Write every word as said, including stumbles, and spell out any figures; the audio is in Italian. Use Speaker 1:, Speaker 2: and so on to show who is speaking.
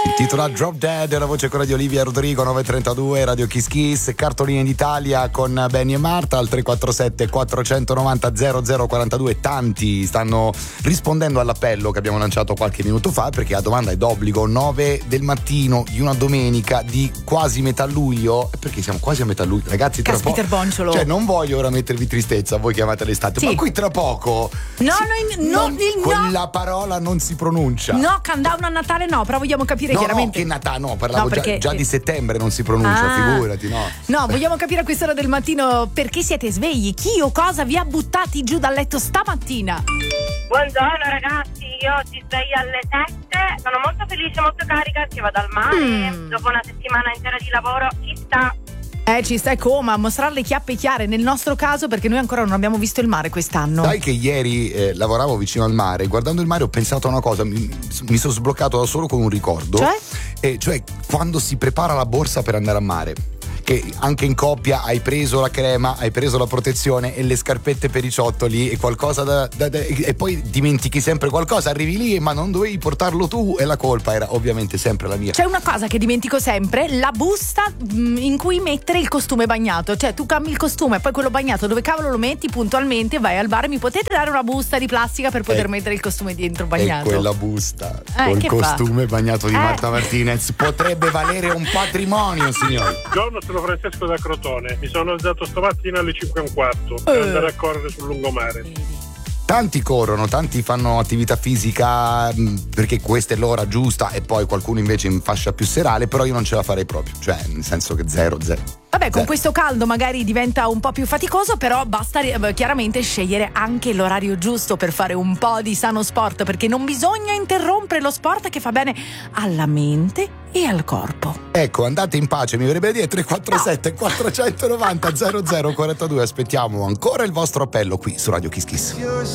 Speaker 1: Titola Drop Dead, la voce quella di Olivia Rodrigo. Nove e trentadue, Radio Kiss Kiss, cartoline d'Italia con Benny e Marta al tre quattro sette quattrocentonovanta zero zero quarantadue. Tanti stanno rispondendo all'appello che abbiamo lanciato qualche minuto fa, perché la domanda è d'obbligo. Nove del mattino di una domenica di quasi metà luglio, perché siamo quasi a metà luglio, ragazzi. Tra
Speaker 2: Caspiter
Speaker 1: poco,
Speaker 2: Bonciolo.
Speaker 1: cioè non voglio ora mettervi tristezza, voi chiamate l'estate,
Speaker 2: Sì.
Speaker 1: ma qui tra poco
Speaker 2: No,
Speaker 1: sì,
Speaker 2: noi, no,
Speaker 1: non,
Speaker 2: il no.
Speaker 1: quella parola non si pronuncia.
Speaker 2: No, countdown a Natale no, però vogliamo capire
Speaker 1: No,
Speaker 2: chiaramente.
Speaker 1: no, che Natale, no, parlavo
Speaker 2: No, perché-
Speaker 1: già, già di settembre non si pronuncia,
Speaker 2: Ah.
Speaker 1: figurati, no.
Speaker 2: No, vogliamo capire a quest'ora del mattino perché siete svegli, chi o cosa vi ha buttati giù dal letto stamattina.
Speaker 3: Buongiorno ragazzi, io oggi sveglio alle sette, sono molto felice, molto carica perché vado al mare,
Speaker 2: Mm.
Speaker 3: dopo una settimana intera di lavoro, ci sta.
Speaker 2: Eh, ci stai come a mostrare le chiappe chiare nel nostro caso, perché noi ancora non abbiamo visto il mare quest'anno.
Speaker 1: Sai che ieri eh, lavoravo vicino al mare, guardando il mare ho pensato a una cosa, mi, mi sono sbloccato da solo con un ricordo.
Speaker 2: Cioè?
Speaker 1: E cioè quando si prepara la borsa per andare a mare, che anche in coppia hai preso la crema, hai preso la protezione e le scarpette per i ciottoli e qualcosa da, da, da e poi dimentichi sempre qualcosa, arrivi lì ma non dovevi portarlo tu e la colpa era ovviamente sempre la mia.
Speaker 2: C'è una cosa che dimentico sempre, la busta mh, in cui mettere il costume bagnato. Cioè tu cambi il costume e poi quello bagnato dove cavolo lo metti puntualmente, vai al bar, mi potete dare una busta di plastica per poter
Speaker 1: Eh,
Speaker 2: mettere il costume dentro
Speaker 1: E
Speaker 2: bagnato?
Speaker 1: quella busta
Speaker 2: Eh,
Speaker 1: col
Speaker 2: che fa?
Speaker 1: costume bagnato di
Speaker 2: Eh.
Speaker 1: Marta Martinez potrebbe valere un patrimonio, signori.
Speaker 4: Buongiorno, sono Francesco da Crotone. Mi sono alzato stamattina alle cinque e un quarto per
Speaker 2: Eh.
Speaker 4: andare a correre sul lungomare.
Speaker 1: Tanti corrono, tanti fanno attività fisica mh, perché questa è l'ora giusta e poi qualcuno invece in fascia più serale, però io non ce la farei proprio, cioè nel senso che zero, zero.
Speaker 2: Vabbè, con
Speaker 1: Zero.
Speaker 2: questo caldo magari diventa un po' più faticoso, però basta eh, chiaramente scegliere anche l'orario giusto per fare un po' di sano sport, perché non bisogna interrompere lo sport che fa bene alla mente e al corpo.
Speaker 1: Ecco, andate in pace, mi verrebbe a dire tre quattro sette quattrocentonovanta zero zero quarantadue. Aspettiamo ancora il vostro appello qui su Radio Kiss Kiss.